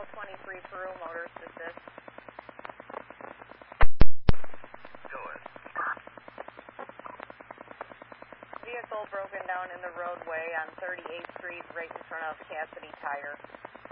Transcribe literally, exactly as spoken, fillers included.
twenty-three Peru, motorist assist. Do it. Vehicle broken down in the roadway on thirty-eighth Street, right in front of Cassidy Tire.